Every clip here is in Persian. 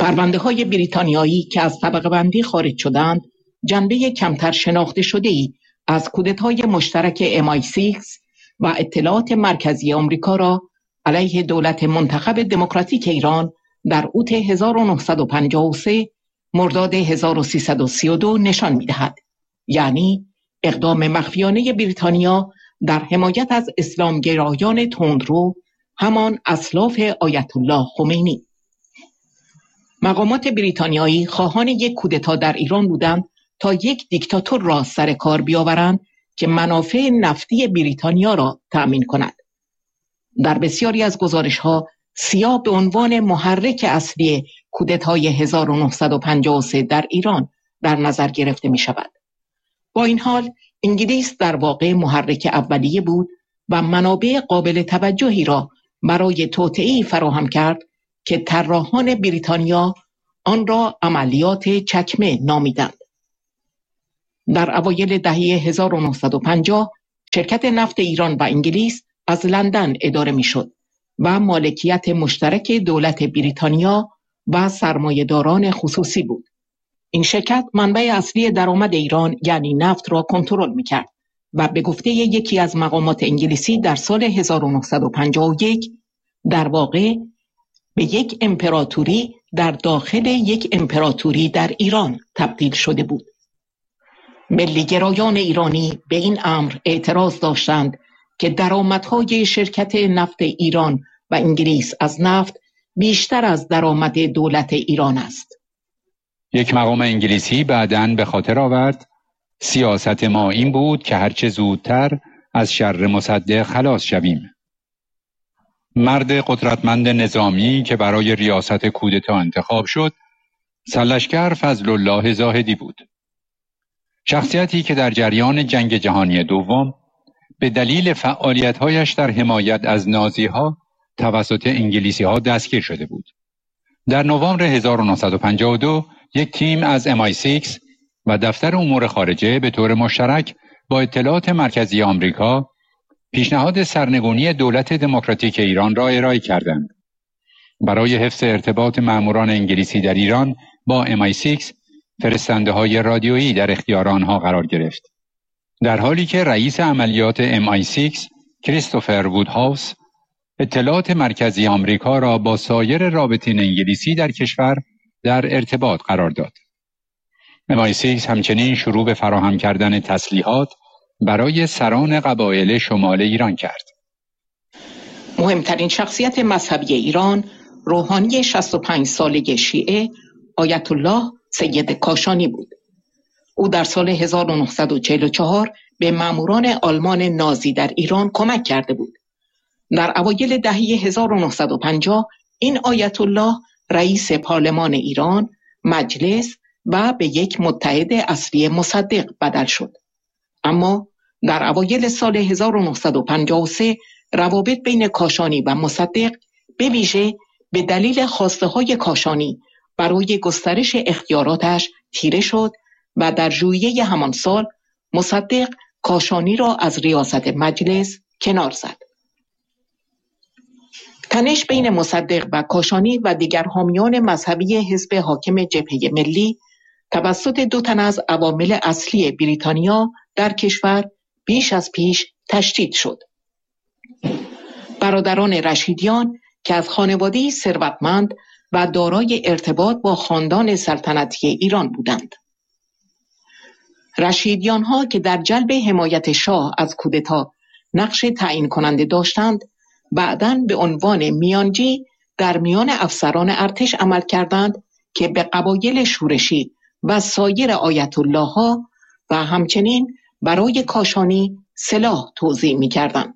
پرونده‌های بریتانیایی که از طبقه بندی خارج شدند، جنبه کمتر شناخته شده‌ای از کودتای مشترک MI6 و اطلاعات مرکزی آمریکا را علیه دولت منتخب دموکراتیک ایران در اوت 1953 مرداد 1332 نشان می‌دهد. یعنی اقدام مخفیانه بریتانیا در حمایت از اسلامگرایان تندرو، همان اسلاف آیت الله خمینی. مقامات بریتانیایی خواهان یک کودتا در ایران بودند تا یک دیکتاتور را سر کار بیاورند که منافع نفتی بریتانیا را تأمین کند. در بسیاری از گزارش‌ها سیا به عنوان محرک اصلی کودتای 1953 در ایران در نظر گرفته می شود. با این حال انگلیس در واقع محرک اولیه بود و منابع قابل توجهی را برای توطئه‌ای فراهم کرد که طراحان بریتانیا آن را عملیات چکمه نامیدند. در اوایل دهه 1950 شرکت نفت ایران و انگلیس از لندن اداره می‌شد و مالکیت مشترک دولت بریتانیا و سرمایه‌داران خصوصی بود. این شرکت منبع اصلی درآمد ایران یعنی نفت را کنترل می‌کرد و به گفته یکی از مقامات انگلیسی در سال 1951 در واقع به یک امپراتوری در داخل یک امپراتوری در ایران تبدیل شده بود. ملی‌گرایان ایرانی به این امر اعتراض داشتند که درآمدهای شرکت نفت ایران و انگلیس از نفت بیشتر از درآمد دولت ایران است. یک مقام انگلیسی بعداً به خاطر آورد سیاست ما این بود که هرچه زودتر از شر مصدق خلاص شویم. مرد قدرتمند نظامی که برای ریاست کودتا انتخاب شد، سرلشکر فضل الله زاهدی بود. شخصیتی که در جریان جنگ جهانی دوم به دلیل فعالیت‌هایش در حمایت از نازی‌ها توسط انگلیسی‌ها دستگیر شده بود. در نوامبر 1952 یک تیم از MI6 و دفتر امور خارجه به طور مشترک با اطلاعات مرکزی آمریکا پیشنهاد سرنگونی دولت دموکراتیک ایران را ارائه کردند. برای حفظ ارتباط ماموران انگلیسی در ایران با MI6 فرستنده‌های رادیویی در اختیار آنها قرار گرفت. در حالی که رئیس عملیات MI6 کریستوفر وودهاوس اطلاعات مرکزی آمریکا را با سایر رابطین انگلیسی در کشور در ارتباط قرار داد. MI6 همچنین شروع به فراهم کردن تسلیحات برای سران قبایل شمال ایران کرد. مهمترین شخصیت مذهبی ایران، روحانی 65 ساله شیعه آیت الله سید کاشانی بود. او در سال 1944 به ماموران آلمان نازی در ایران کمک کرده بود. در اوایل دهه 1950 این آیت الله رئیس پارلمان ایران، مجلس و به یک متحد اصلی مصدق بدل شد. اما در اوایل سال 1953 روابط بین کاشانی و مصدق به ویژه به دلیل خواسته‌های کاشانی برای گسترش اختیاراتش تیره شد و در ژوئیه همان سال مصدق کاشانی را از ریاست مجلس کنار زد. تنش بین مصدق و کاشانی و دیگر حامیان مذهبی حزب حاکم جبهه ملی توسط دو تن از عوامل اصلی بریتانیا در کشور بیش از پیش تشدید شد. برادران رشیدیان که از خانواده‌ای ثروتمند و دارای ارتباط با خاندان سلطنتی ایران بودند. رشیدیان‌ها که در جلب حمایت شاه از کودتا نقش تعیین کننده داشتند، بعداً به عنوان میانجی در میان افسران ارتش عمل کردند که به قبایل شورشی و سایر آیت الله ها و همچنین برای کاشانی سلاح توزیع می‌کردند.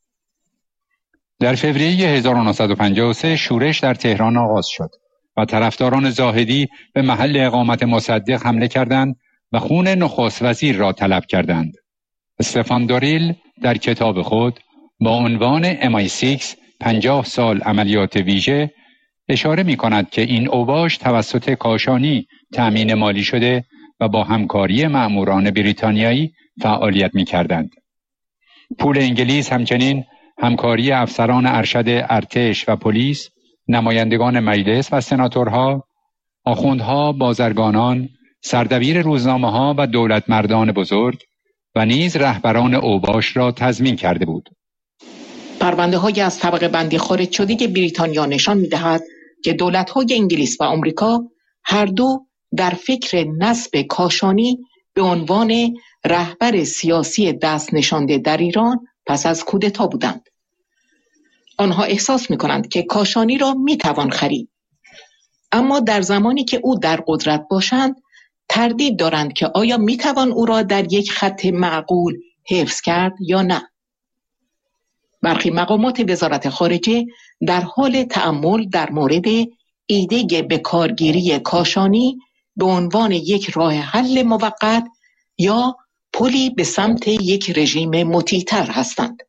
در فوریه 1953 شورش در تهران آغاز شد و طرفداران زاهدی به محل اقامت مصدق حمله کردند و خون نخست وزیر را طلب کردند. استفان دوریل در کتاب خود با عنوان MI6 50 سال عملیات ویژه اشاره می کند که این اوباش توسط کاشانی تأمین مالی شده و با همکاری مأموران بریتانیایی فعالیت می کردند. پول انگلیس همچنین همکاری افسران ارشد ارتش و پلیس، نمایندگان مجلس و سناتورها آخوندها، بازرگانان، سردبیر روزنامه‌ها و دولتمردان بزرگ و نیز رهبران اوباش را تضمین کرده بود. پرونده های از طبقه بندی خارج شده بریتانیا نشان می‌دهد که دولت‌های انگلیس و آمریکا هر دو در فکر نصب کاشانی به عنوان رهبر سیاسی دست نشانده در ایران پس از کودتا بودند. آنها احساس می‌کنند که کاشانی را می‌توان خرید، اما در زمانی که او در قدرت باشند تردید دارند که آیا می‌توان او را در یک خط معقول حفظ کرد یا نه. برخی مقامات وزارت خارجه در حال تأمل در مورد ایده به کارگیری کاشانی به عنوان یک راه حل موقت یا پلی به سمت یک رژیم مطیع‌تر هستند.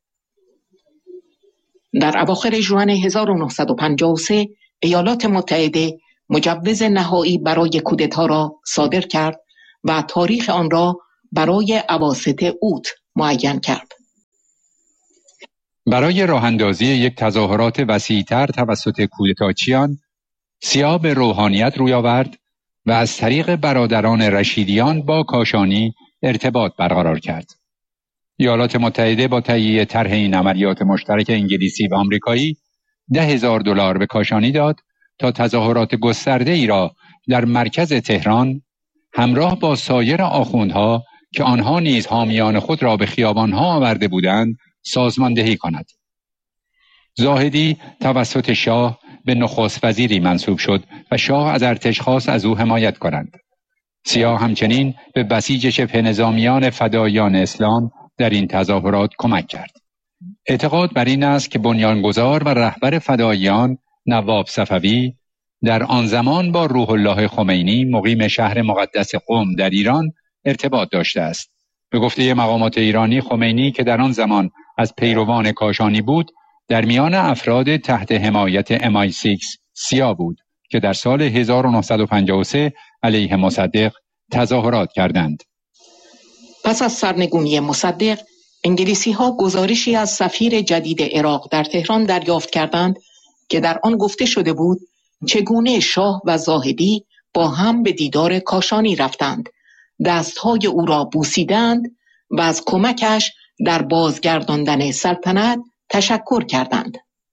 در اواخر ژوئن 1953 ایالات متحده مجوز نهایی برای کودتا را صادر کرد و تاریخ آن را برای اواسط اوت معین کرد. برای راه اندازی یک تظاهرات وسیع‌تر توسط کودتاچیان، سیا به روحانیت روی آورد و از طریق برادران رشیدیان با کاشانی ارتباط برقرار کرد. ایالات متحده با تهیه طرح این عملیات مشترک انگلیسی و آمریکایی $10,000 به کاشانی داد تا تظاهرات گسترده ای را در مرکز تهران همراه با سایر آخوندها که آنها نیز حامیان خود را به خیابانها آورده بودند سازماندهی کند. زاهدی توسط شاه به نخست وزیری منصوب شد و شاه از ارتش خواست از او حمایت کنند. سیا همچنین به بسیج شبه نظامیان فداییان اسلام در این تظاهرات کمک کرد. اعتقاد بر این است که بنیانگذار و رهبر فداییان نواب صفوی در آن زمان با روح الله خمینی مقیم شهر مقدس قم در ایران ارتباط داشته است. به گفته مقامات ایرانی، خمینی که در آن زمان از پیروان کاشانی بود در میان افراد تحت حمایت MI6 سیا بود که در سال 1953 علیه مصدق تظاهرات کردند. پس از سرنگونی مصدق، انگلیسی‌ها گزارشی از سفیر جدید عراق در تهران دریافت کردند که در آن گفته شده بود چگونه شاه و زاهدی با هم به دیدار کاشانی رفتند، دستهای او را بوسیدند و از کمکش در بازگرداندن سلطنت تشکر کردند.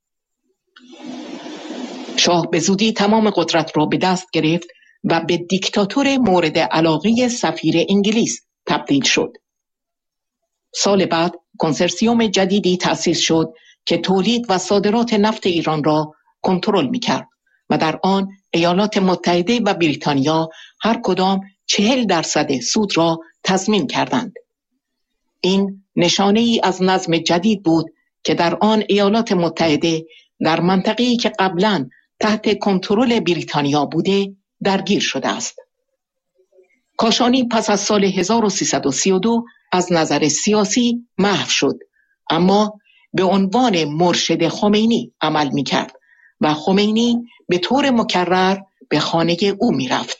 شاه به زودی تمام قدرت را به دست گرفت و به دیکتاتور مورد علاقه سفیر انگلیس تبدیل شد. سال بعد کنسرسیوم جدیدی تأسیس شد که تولید و صادرات نفت ایران را کنترل می‌کرد و در آن ایالات متحده و بریتانیا هر کدام 40% سود را تضمین کردند. این نشانه ای از نظم جدید بود که در آن ایالات متحده در منطقه‌ای که قبلاً تحت کنترل بریتانیا بوده درگیر شده است. کاشانی پس از سال 1332 از نظر سیاسی محو شد، اما به عنوان مرشد خمینی عمل می‌کرد و خمینی به طور مکرر به خانه او می‌رفت.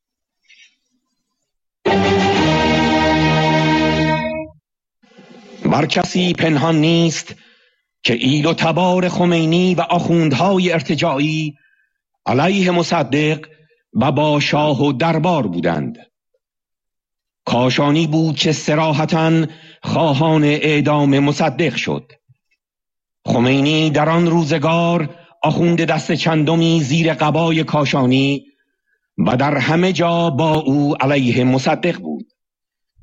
بر کسی پنهان نیست که ایل و تبار خمینی و آخوندهای ارتجاعی علیه مصدق و با شاه و دربار بودند. کاشانی بود که صراحتاً خواهان اعدام مصدق شد. خمینی در آن روزگار آخوند دست چندمی زیر قبای کاشانی و در همه جا با او علیه مصدق بود.